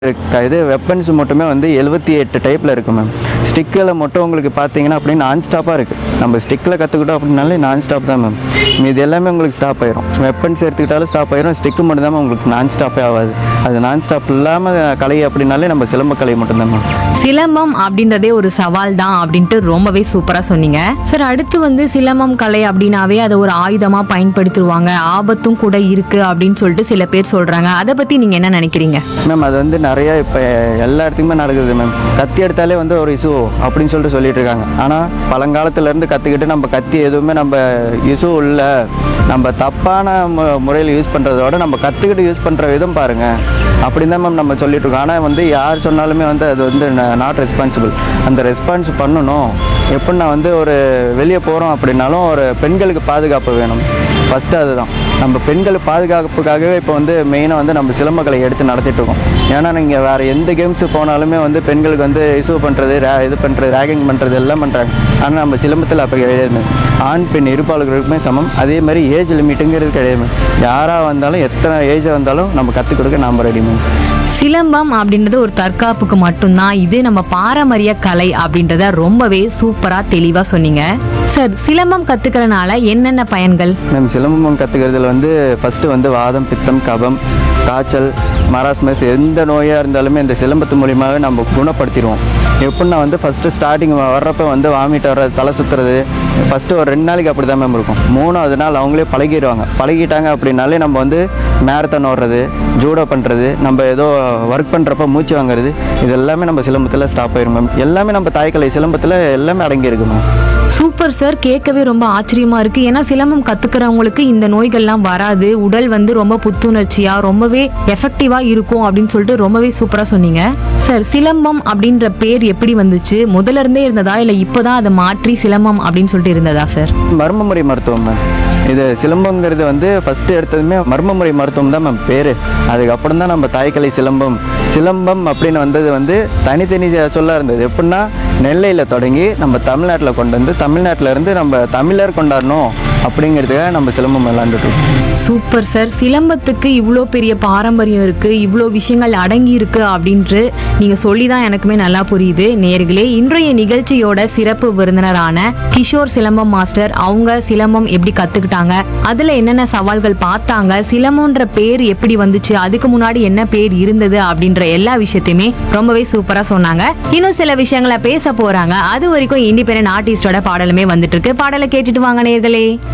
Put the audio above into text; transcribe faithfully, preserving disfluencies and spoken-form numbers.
க- இது வெப்பன்ஸ் மட்டுமே வந்து எழுபத்தி எட்டு டைப்பில் இருக்குது மேம். ஸ்டிக்கில் மட்டும் உங்களுக்கு பார்த்தீங்கன்னா அப்படி நான் ஸ்டாப்பாக இருக்குது. நம்ம ஸ்டிக்கில் கற்றுக்கிட்டோம் அப்படின்னாலே நான் ஸ்டாப் தான் மேம். இது எல்லாமே உங்களுக்கு ஸ்டாப் ஆயிரும். வெப்பன்ஸ் எடுத்துக்கிட்டாலும் ஸ்டாப் ஆயிரும். ஸ்டிக்கு மட்டும் தான் உங்களுக்கு நான் ஸ்டாப்பே ஆகாது. அது நான் ஸ்டாப் இல்லாமல் கலை அப்படின்னாலே நம்ம சிலம்ப கலை மட்டும்தான் மேம். சிலம்பம் அப்படின்றதே ஒரு சவால் தான் அப்படின்ட்டு ரொம்பவே சூப்பரா சொன்னீங்க சார். அடுத்து வந்து சிலம்பம் கலை அப்படின்னாவே அதை ஒரு ஆயுதமா பயன்படுத்துவாங்க, ஆபத்தும் கூட இருக்கு அப்படின்னு சொல்லிட்டு சில பேர் சொல்றாங்க. அதை பத்தி நீங்க என்ன நினைக்கிறீங்க? மேம் அது வந்து நிறைய இப்போ எல்லா இடத்துக்குமே நடக்குது மேம். கத்தி எடுத்தாலே வந்து ஒரு இசு அப்படின்னு சொல்லிட்டு சொல்லிட்டு இருக்காங்க. ஆனால் பழங்காலத்துலேருந்து கற்றுக்கிட்டு நம்ம கத்தி எதுவுமே நம்ம இசு இல்லை, நம்ம தப்பான மு முறையில் யூஸ் பண்ணுறதோட நம்ம கற்றுக்கிட்டு யூஸ் பண்ணுற விதம் பாருங்கள் அப்படின்னு தான் மேம் நம்ம சொல்லிட்டு இருக்கோம். ஆனால் வந்து யார் சொன்னாலுமே வந்து அது வந்து நாட் ரெஸ்பான்சிபிள். அந்த ரெஸ்பான்ஸ் பண்ணணும். எப்படின்னா வந்து ஒரு வெளியே போகிறோம் அப்படின்னாலும் ஒரு பெண்களுக்கு பாதுகாப்பு வேணும். ஃபஸ்ட்டு அதுதான். நம்ம பெண்கள் பாதுகாப்புக்காகவே இப்போ வந்து மெயினாக வந்து நம்ம சிலம்பக்கலை எடுத்து நடத்திட்டு இருக்கோம். ஏன்னா நீங்கள் வேறு எந்த கேம்ஸு போனாலுமே வந்து பெண்களுக்கு வந்து இஷ்யூ பண்ணுறது, ரே இது பண்ணுறது, ரேகிங் பண்ணுறது எல்லாம் பண்ணுறாங்க. ஆனால் நம்ம சிலம்பத்தில் அப்போ கிடையாது. ஆண் பெண் இருப்பாளர்களுக்குமே சமம். அதே மாதிரி ஏஜ் லிமிட்டுங்கிறது கிடையாது. யாராக வந்தாலும் எத்தனை ஏஜாக வந்தாலும் நம்ம கற்றுக் கொடுக்க நாம் ரெடி மேம். சிலம்பம் அப்படின்றது ஒரு தற்காப்புக்கு மட்டும்தான், இது நம்ம பாரம்பரிய கலை அப்படின்றத ரொம்பவே சூப்பரா தெளிவா சொன்னீங்க சார். சிலம்பம் கத்துக்கிறனால என்னென்ன பயன்கள்? மேம் சிலம்பம் கற்றுக்கிறதுல வந்து ஃபஸ்ட்டு வந்து வாதம், பித்தம், கபம், காய்ச்சல், மராஸ்மஸ் எந்த நோயாக இருந்தாலுமே இந்த சிலம்பத்து மூலியமாகவே நம்ம குணப்படுத்திடுவோம். எப்படின்னா வந்து ஃபஸ்ட்டு ஸ்டார்டிங் வர்றப்ப வந்து வாமிட் வர்றது, தலை சுற்றுறது, ஃபஸ்ட்டு ஒரு ரெண்டு நாளைக்கு அப்படி தான் மேம் இருக்கும். மூணாவது நாள் அவங்களே பழகிடுவாங்க. பழகிட்டாங்க அப்படின்னாலே நம்ம வந்து மேரத்தான் ஓடுறது, ஜூடோ பண்ணுறது, நம்ம ஏதோ ஒர்க் பண்ணுறப்ப மூச்சு வாங்குறது, இது எல்லாமே நம்ம சிலம்பத்தில் ஸ்டாப் ஆயிரும் மேம். எல்லாமே நம்ம தாய்க்கலை சிலம்பத்தில் எல்லாமே அடங்கியிருக்கு மேம். சூப்பர் சார், கேட்கவே ரொம்ப ஆச்சரியமா இருக்கு. ஏன்னா சிலம்பம் கத்துக்கிறவங்களுக்கு இந்த நோய்கள்லாம் வராது, உடல் வந்து ரொம்ப புத்துணர்ச்சியா ரொம்பவே எஃபெக்டிவா இருக்கும் அப்படின்னு சொல்லிட்டு ரொம்பவே சூப்பரா சொன்னீங்க சார். சிலம்பம் அப்படின்ற பேர் எப்படி வந்துச்சு? முதல்ல இருந்தே இருந்ததா இல்லை இப்போதான் அதை மாற்றி சிலம்பம் அப்படின்னு சொல்லிட்டு இருந்ததா சார்? மர்மமுறை மருத்துவம் மேம். இது சிலம்பங்கிறது வந்து ஃபஸ்ட்டு எடுத்ததுமே மர்மமுறை மருத்துவம் தான் மேம் பேர். அதுக்கப்புறம் தான் நம்ம தாய்க்கலை சிலம்பம் சிலம்பம் அப்படின்னு வந்தது வந்து தனித்தனி சொல்ல இருந்தது. எப்படின்னா நெல்லையில் தொடங்கி நம்ம தமிழ்நாட்டில் கொண்டு வந்து தமிழ்நாட்டில் இருந்து நம்ம தமிழர் கொண்டாடணும் அப்படிங்கிறதுக்காக நம்ம சிலம்பம் விளாண்டுட்டோம். Super sir. சிலம்பத்துக்கு இவ்வளோ பெரிய பாரம்பரியம் இருக்கு, இவ்வளோ விஷயங்கள் அடங்கி இருக்கு அப்படின்ட்டு நீங்க சொல்லி தான் எனக்குமே நல்லா புரியுது. நேயர்களே, இன்றைய நிகழ்ச்சியோட சிறப்பு விருந்தினரான கிஷோர் சிலம்பம் மாஸ்டர் அவங்க சிலம்பம் எப்படி கத்துக்கிட்டாங்க, அதுல என்னென்ன சவால்கள் பார்த்தாங்க, சிலம்பம்ன்ற பேர் எப்படி வந்துச்சு, அதுக்கு முன்னாடி என்ன பேர் இருந்தது அப்படின்ற எல்லா விஷயத்தையுமே ரொம்பவே சூப்பரா சொன்னாங்க. இன்னும் சில விஷயங்களை பேச போறாங்க. அது வரைக்கும் இண்டிபெண்டன்ட் ஆர்டிஸ்டோட பாடலுமே வந்துட்டு இருக்கு. பாடலை கேட்டுட்டு வாங்க நேயர்களே.